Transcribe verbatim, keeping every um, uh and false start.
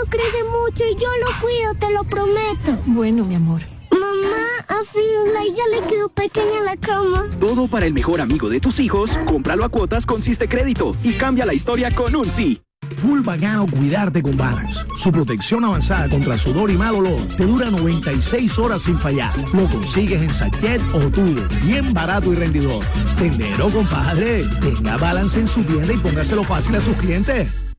crece mucho y yo lo cuido, te lo prometo. Bueno, mi amor. Mamá, a Firulai ya le quedó pequeña la cama. Todo para el mejor amigo de tus hijos, cómpralo a cuotas con Siste Crédito y cambia la historia con un sí. Full bacano cuidarte con Balance. Su protección avanzada contra sudor y mal olor te dura noventa y seis horas sin fallar. Lo consigues en sachet o tubo, bien barato y rendidor. Tendero, compadre. Tenga Balance en su tienda y póngaselo fácil a sus clientes.